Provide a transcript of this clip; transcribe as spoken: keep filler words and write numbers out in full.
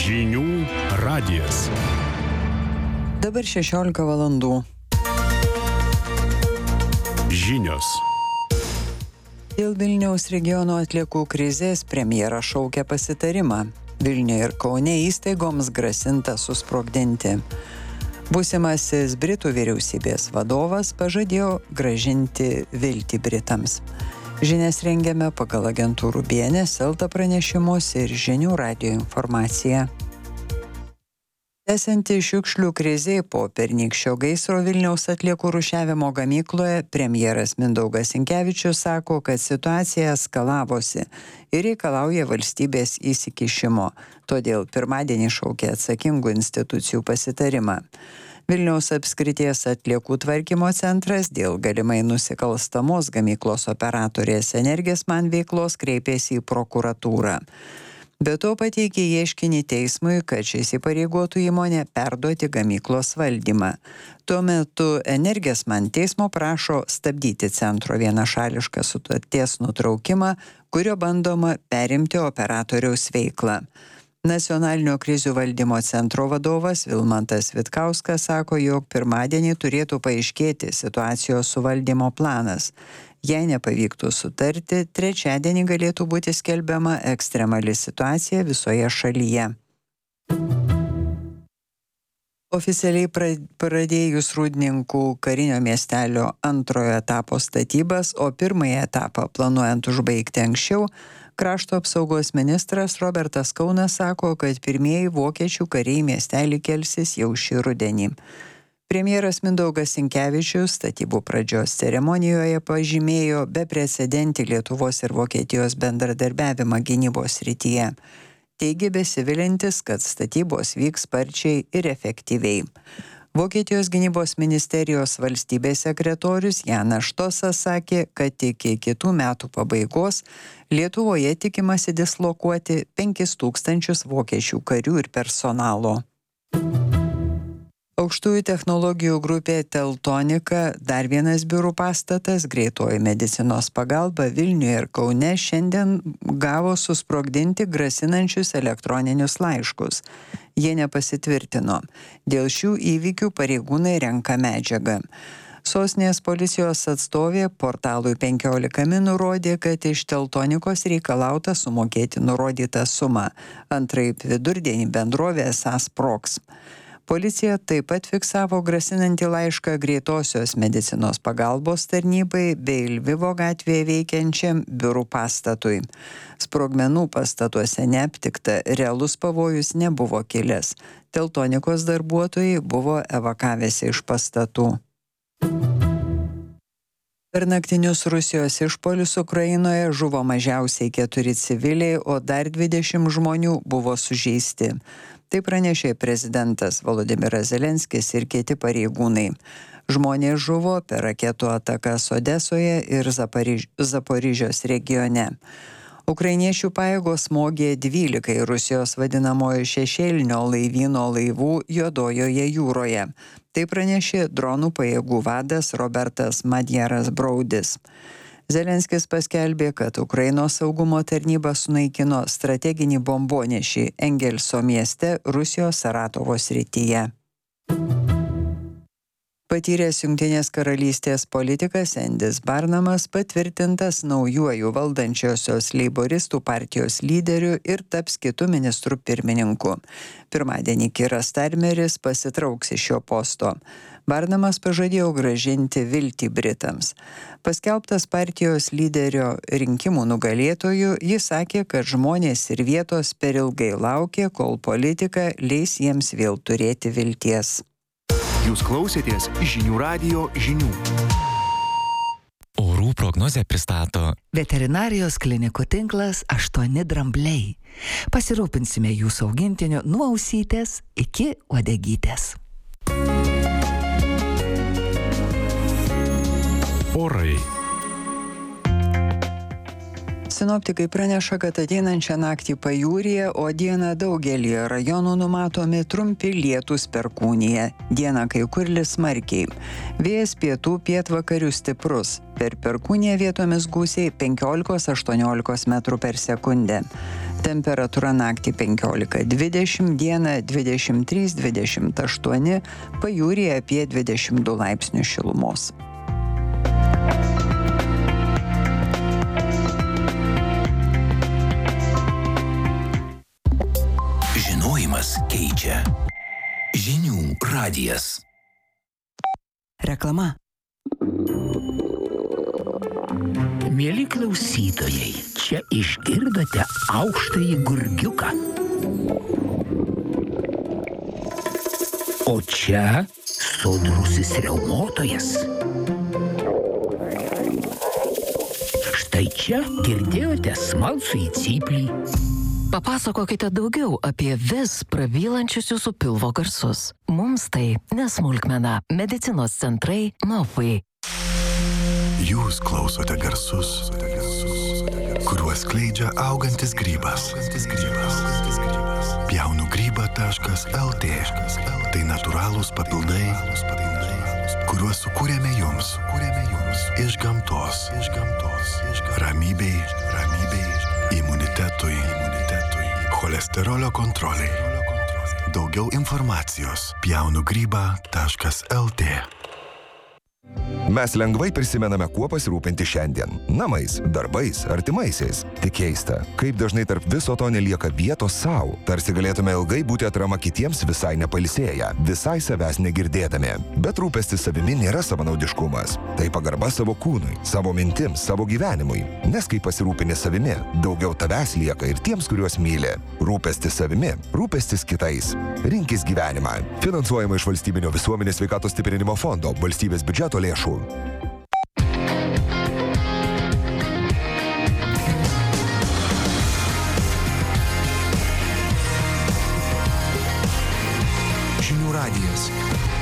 Žinių radijas. Dabar šešiolika valandų. Žinios. Dėl Vilniaus regiono atliekų krizės premjeras šaukia pasitarimą. Vilniuje ir Kaune įstaigoms grasinta susprogdinti. Būsimasis Britų vyriausybės vadovas pažadėjo grąžinti viltį Britams. Žinias rengiame pagal agentūrų B N S, Elta pranešimus ir Žinių radijo informaciją. Tęsianti šiukšlių krizė po pernykščio gaisro Vilniaus atliekų rūšiavimo gamykloje, premjeras Mindaugas Sinkevičius sako, kad situacija eskalavosi ir reikalauja valstybės įsikišimo. Todėl pirmadienį šaukė atsakingų institucijų pasitarimą. Vilniaus apskrities atliekų tvarkymo centras dėl galimai nusikalstamos gamyklos operatorės Energesman veiklos kreipėsi į prokuratūrą. Be to pateikė ieškinį teismui, kad šis įpareigotų įmonę perduoti gamyklos valdymą. Tuo metu Energesman teismo prašo stabdyti centro vienašališką sutarties nutraukimą, kurio bandoma perimti operatoriaus veiklą. Nacionalinio krizių valdymo centro vadovas Vilmantas Vitkauskas sako, jog pirmadienį turėtų paaiškėti situacijos suvaldymo planas. Jei nepavyktų sutarti, trečiadienį galėtų būti skelbiama ekstremali situacija visoje šalyje. Oficialiai pradėjus Rūdninkų karinio miestelio antrojo etapo statybas, o pirmąjį etapą planuojant užbaigti anksčiau, krašto apsaugos ministras Robertas Kaunas sako, kad pirmieji vokiečių kariai miestelį kelsis jau šį rudenį. Premjeras Mindaugas Sinkevičius statybų pradžios ceremonijoje pažymėjo beprecedentį Lietuvos ir Vokietijos bendradarbiavimą gynybos srityje. Teigė besivilintis, kad statybos vyks sparčiai ir efektyviai. Vokietijos gynybos ministerijos valstybės sekretorius Janas Štosas sakė, kad iki kitų metų pabaigos Lietuvoje tikimasi dislokuoti penkis tūkstančius vokiečių karių ir personalo. Aukštųjų technologijų grupė Teltonika, dar vienas biurų pastatas, greitoji medicinos pagalba Vilniuje ir Kaune šiandien gavo susprogdinti grasinančius elektroninius laiškus. Jie nepasitvirtino. Dėl šių įvykių pareigūnai renka medžiagą. Sostinės policijos atstovė portalui penkiolika min nurodė, kad iš Teltonikos reikalauta sumokėti nurodytą sumą. Antraip vidurdienį bendrovė esą sprogs. Policija taip pat fiksavo grasinantį laišką greitosios medicinos pagalbos tarnybai bei Lvivo gatvėje veikiančiam biurų pastatui. Sprogmenų pastatuose neaptikta, realus pavojus nebuvo kilęs. Teltonikos darbuotojai buvo evakavęsi iš pastatų. Per naktinius Rusijos išpuolius Ukrainoje žuvo mažiausiai keturi civiliai, o dar dvidešimt žmonių buvo sužeisti. Tai pranešė prezidentas Volodymyras Zelenskis ir kiti pareigūnai. Žmonės žuvo per raketų atakas Odesoje ir Zaporiž- Zaporižios regione. Ukrainiečių pajėgos smogė dvylikai Rusijos vadinamojo šešėlinio laivyno laivų Juodojoje jūroje. Tai pranešė dronų pajėgų vadas Robertas Madjaras Braudis. Zelenskis paskelbė, kad Ukrainos saugumo tarnyba sunaikino strateginį bombonešį Engelso mieste Rusijos Saratovo srityje. Patyręs Jungtinės karalystės politikas Endis Barnamas patvirtintas naujuoju valdančiosios leiboristų partijos lyderiu ir taps kitų ministrų pirmininku. Pirmadienį Kiras Starmeris pasitrauks iš šio posto. Barnamas pažadėjo grąžinti viltį Britams. Paskelbtas partijos lyderio rinkimų nugalėtojų, jis sakė, kad žmonės ir vietos per ilgai laukė, kol politika leis jiems vėl turėti vilties. Jūs klausėtės Žinių radijo žinių. Orų prognozę pristato Veterinarijos klinikų tinklas aštuoni drambliai. Pasirūpinsime jūsų augintiniu nuo ausytės iki uodegytės. Orai. Sinoptikai praneša, kad ateinančią naktį pajūryje, o dieną daugelyje rajonų numatomi trumpi lietūs perkūnija. Dieną kai kur lis smarkiai. Vėjas pietų pietvakarių stiprus. Per perkūniją vietomis gūsiai penkiolika aštuoniolika metrų per sekundę. Temperatūra naktį penkiolika dvidešimt, dieną dvidešimt trys dvidešimt aštuoni, pajūryje apie dvidešimt du laipsnius šilumos. Žinojimas keičia. Žinių radijas. Reklama. Mieli klausytojai, čia išgirdote aukštąjį gurgiuką. O čia sodrusis riaumotojas. Štai čia girdėjote smalsųjį cyplį. Papasakokite daugiau apie vis prabylančius jūsų pilvo garsus. Mums tai nesmulkmena. Medicinos centrai Nofai. Jūs klausote garsus, kuriuos skleidžia augantis grybas. Pjaunu grybą taškas el tė. Tai natūralūs papildai, kuriuos sukūrėme jums. Iš gamtos. Ramybei, imunitetui, cholesterolio kontroliai. Daugiau informacijos pjaunu grybą taškas el tė. Mes lengvai prisimename, kuo pasirūpinti šiandien. Namais, darbais, artimaisiais. Tik keista, kaip dažnai tarp viso to nelieka vietos savo. Tarsi galėtume ilgai būti atrama kitiems visai nepailsėję, visai savęs negirdėdami. Bet rūpestis savimi nėra savanaudiškumas. Tai pagarba savo kūnui, savo mintims, savo gyvenimui. Nes kai pasirūpini savimi, daugiau tavęs lieka ir tiems, kuriuos myli. Rūpestis savimi, rūpestis kitais. Rinkis gyvenimą. Finansuojama iš Valstybinio visuomenės sveikatos stiprinimo fondo, valstybės biudžeto lėšų. Žinių radijas.